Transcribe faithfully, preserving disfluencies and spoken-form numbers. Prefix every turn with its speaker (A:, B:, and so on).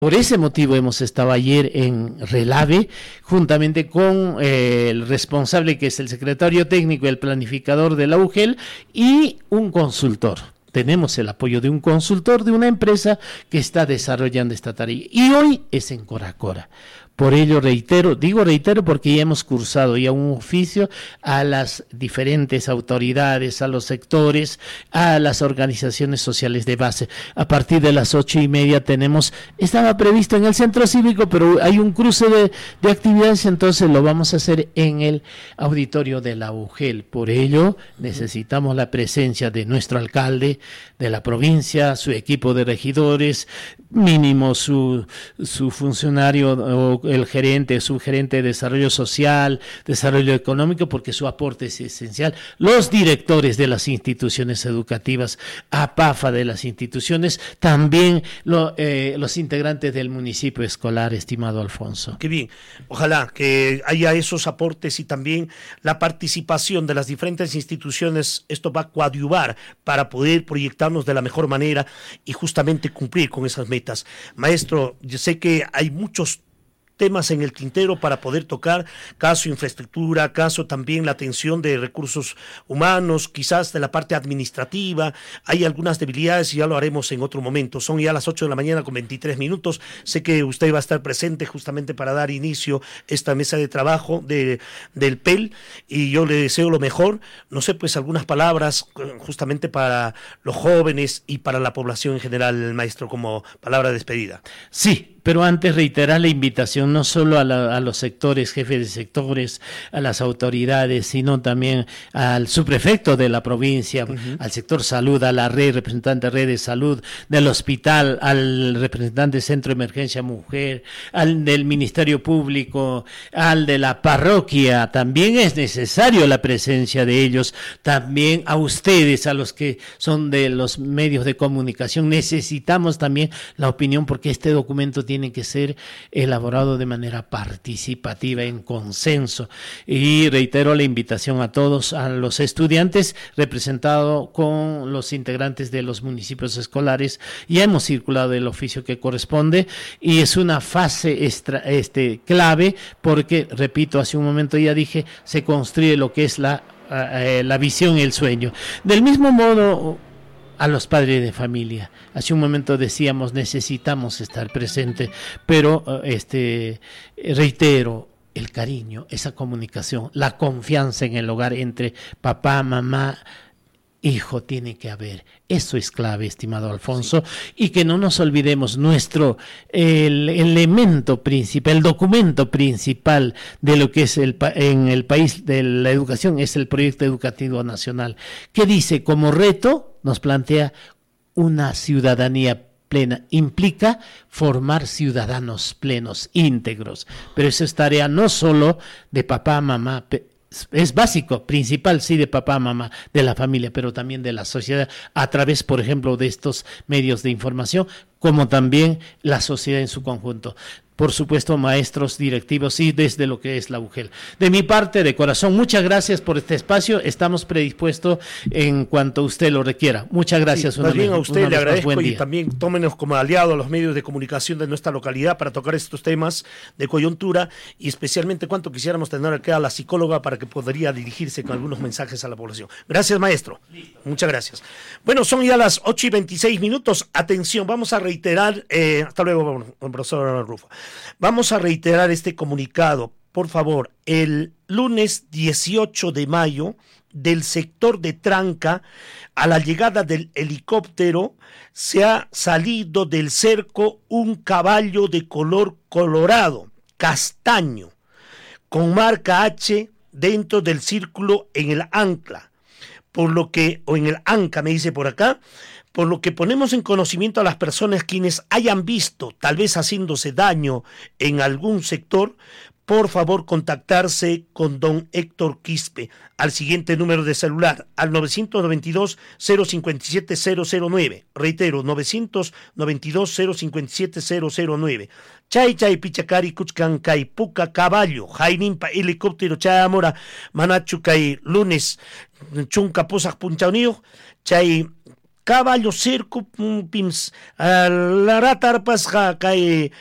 A: Por ese motivo hemos estado ayer en Relave, juntamente con eh, el responsable, que es el secretario técnico y el planificador de la U G E L, y un consultor. Tenemos el apoyo de un consultor de una empresa que está desarrollando esta tarea. Y hoy es en Coracora. Por ello reitero, digo reitero porque ya hemos cursado ya un oficio a las diferentes autoridades, a los sectores, a las organizaciones sociales de base. A partir de las ocho y media tenemos, estaba previsto en el centro cívico, pero hay un cruce de, de actividades, entonces lo vamos a hacer en el auditorio de la U G E L. Por ello necesitamos la presencia de nuestro alcalde de la provincia, su equipo de regidores, mínimo su, su funcionario o el gerente, subgerente de desarrollo social, desarrollo económico, porque su aporte es esencial. Los directores de las instituciones educativas, APAFA de las instituciones, también lo, eh, los integrantes del municipio escolar, estimado Alfonso.
B: Qué bien. Ojalá que haya esos aportes y también la participación de las diferentes instituciones. Esto va a coadyuvar para poder proyectarnos de la mejor manera y justamente cumplir con esas metas. Maestro, yo sé que hay muchos temas en el tintero para poder tocar, caso infraestructura, caso también la atención de recursos humanos, quizás de la parte administrativa. Hay algunas debilidades y ya lo haremos en otro momento. Son ya las ocho de la mañana con veintitrés minutos. Sé que usted va a estar presente justamente para dar inicio a esta mesa de trabajo de, del P E L, y yo le deseo lo mejor. No sé, pues algunas palabras justamente para los jóvenes y para la población en general, maestro, como palabra de despedida.
A: Sí, pero antes reiterar la invitación no solo a, la, a los sectores, jefes de sectores, a las autoridades, sino también al subprefecto de la provincia, uh-huh. al sector salud, a la red, representante de red de salud, del hospital, al representante de Centro de Emergencia Mujer, al del Ministerio Público, al de la parroquia. También es necesario la presencia de ellos, también a ustedes, a los que son de los medios de comunicación. Necesitamos también la opinión, porque este documento tiene que ser elaborado de manera participativa, en consenso. Y reitero la invitación a todos, a los estudiantes, representado con los integrantes de los municipios escolares. Ya hemos circulado el oficio que corresponde y es una fase extra, este, clave, porque, repito, hace un momento ya dije, se construye lo que es la, eh, la visión y el sueño. Del mismo modo, a los padres de familia. Hace un momento decíamos, necesitamos estar presentes, pero este reitero, el cariño, esa comunicación, la confianza en el hogar entre papá, mamá, hijo, tiene que haber. Eso es clave, estimado Alfonso, sí. Y que no nos olvidemos, nuestro el elemento principal, el documento principal de lo que es el en el país de la educación es el Proyecto Educativo Nacional, que dice, como reto, nos plantea una ciudadanía plena, implica formar ciudadanos plenos, íntegros, pero eso es tarea no solo de papá, mamá, es básico, principal, sí, de papá, mamá, de la familia, pero también de la sociedad, a través, por ejemplo, de estos medios de información, como también la sociedad en su conjunto. Por supuesto, maestros, directivos y desde lo que es la U G E L. De mi parte, de corazón, muchas gracias por este espacio. Estamos predispuestos en cuanto usted lo requiera. Muchas gracias.
B: Sí, más bien a usted le agradezco y también tómenos como aliado a los medios de comunicación de nuestra localidad para tocar estos temas de coyuntura, y especialmente cuánto quisiéramos tener acá a la psicóloga para que podría dirigirse con algunos mensajes a la población. Gracias, maestro. Listo. Muchas gracias. Bueno, son ya las ocho y veintiséis minutos. Atención, vamos a reiterar, eh, hasta luego, profesor Rufo. Vamos a reiterar este comunicado. Por favor, el lunes dieciocho de mayo, del sector de Tranca, a la llegada del helicóptero, se ha salido del cerco un caballo de color colorado, castaño, con marca H dentro del círculo en el ancla, por lo que, o en el anca me dice por acá, por lo que ponemos en conocimiento a las personas quienes hayan visto, tal vez haciéndose daño en algún sector, por favor contactarse con don Héctor Quispe al siguiente número de celular, al nueve nueve dos, cero cinco siete, cero cero nueve. Reitero, nueve nueve dos, cero cinco siete, cero cero nueve. Chay chay pichakari kuchkan kai puka caballo, jainimpa helicóptero chay amora, manachu kai lunes chunka posak punchauniyo, chay caballo circo pims la ratarpas kay